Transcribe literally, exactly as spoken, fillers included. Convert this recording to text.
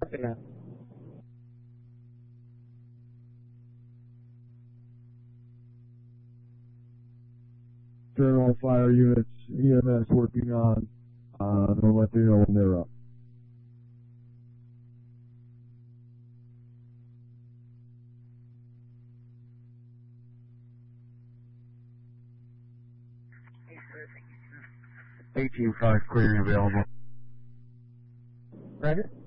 Yeah. Turn all fire units, E M S working on, uh, they'll let you know when they're up. eighteen five clearing available. Roger.